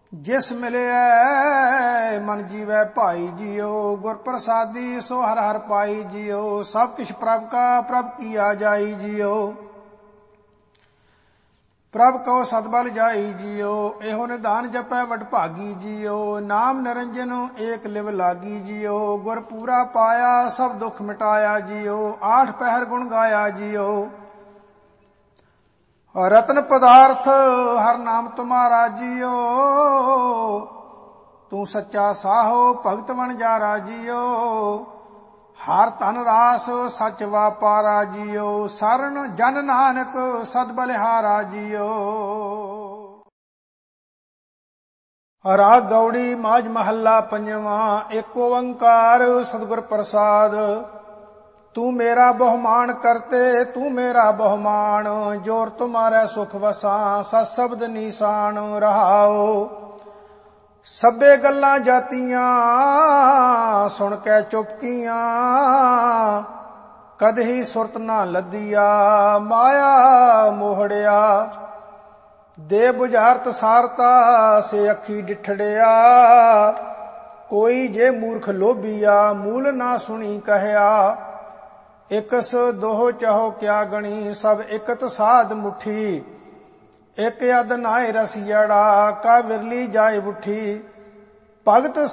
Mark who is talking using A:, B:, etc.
A: ਜਿਸ ਮਿਲਿਆ ਮਨ ਜੀਵੈ ਭਾਈ ਜੀਓ। ਗੁਰ ਪ੍ਰਸਾਦੀ ਸੋ ਹਰ ਹਰ ਪਾਈ ਜੀਓ। ਸਭ ਕਿਛ ਪ੍ਰਭ ਕਾ ਪ੍ਰਭ ਕੀਆ ਜਾਈ ਜੀਓ। ਪ੍ਰਭ ਕਉ ਸਤਬਲ ਜਾਈ ਜੀਓ। ਇਹੋ ਨਿਧਾਨ ਜਪੈ ਵਡਭਾਗੀ ਜੀਓ। ਨਾਮ ਨਿਰੰਜਨ ਏਕ ਲਿਵ ਲਾਗੀ ਜੀਓ। ਗੁਰ ਪੂਰਾ ਪਾਇਆ ਸਭ ਦੁੱਖ ਮਿਟਾਇਆ ਜੀਓ। ਆਠ ਪਹਿਰ ਗੁਣ ਗਾਇਆ ਜੀਓ। ਰਤਨ ਪਦਾਰਥ ਹਰ ਨਾਮ ਤੁਮਾਰਾ ਜੀਓ। ਤੂੰ ਸੱਚਾ ਸਾਹੋ ਭਗਤ ਵਣਜਾਰਾ ਜੀਓ। ਹਰ ਧਨ ਰਾਸ ਸੱਚ ਵਾਪਾਰਾ ਜੀਓ। ਸਰਨ ਜਨ ਨਾਨਕ ਸਦ ਬਲਿਹਾਰਾ ਜੀਓ। ਰਾਗ ਗੌੜੀ ਮਾਝ ਮਹੱਲਾ ਪੰਜਵਾਂ। ਏਕ ਓੰਕਾਰ ਸਤਿਗੁਰ ਪ੍ਰਸਾਦ। ਤੂੰ ਮੇਰਾ ਬਹੁਮਾਨ ਕਰਤੇ ਤੂੰ ਮੇਰਾ ਬਹੁਮਾਨ। ਜੋਰ ਤੁਮਾਰੇ ਸੁਖ ਵਸਾਂ ਸਤ ਸ਼ਬਦ ਨੀਸਾਨ। ਰਹਾਓ ਸਭੇ ਗੱਲਾਂ ਜਾਤੀਆਂ ਸੁਣ ਕੇ ਚੁਪਕੀਆਂ। ਕਦਹੀ ਸੁਰਤ ਨਾ ਲੱਦੀਆ ਮਾਇਆ ਮੋਹੜਿਆ। ਦੇ ਬੁਝਾਰਤ ਸਾਰਤਾ ਸੇ ਅੱਖੀ ਡਿਠੜਿਆ। ਕੋਈ ਜੇ ਮੂਰਖ ਲੋਭੀਆ ਮੂਲ ਨਾ ਸੁਣੀ ਕਹਿਆ। ਇਕਸ ਦੋਹ ਚਾਹੋ ਕਿਆ ਗਣੀ ਸਭ ਇਕਤ ਸਾਧ ਮੁਠੀ। ਇਕ ਅਦ ਨਾਏ ਰਸੀੜਾ ਕਾ ਵਿਰਲੀ ਜਾਏ ਬੁੱਠੀ। ਭਗਤ